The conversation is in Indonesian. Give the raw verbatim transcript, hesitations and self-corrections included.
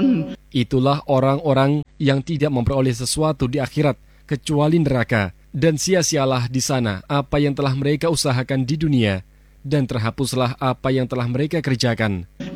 يعلمون. Itulah orang-orang yang tidak memperoleh sesuatu di akhirat kecuali neraka, dan sia-sialah di sana apa yang telah mereka usahakan di dunia, dan terhapuslah apa yang telah mereka kerjakan.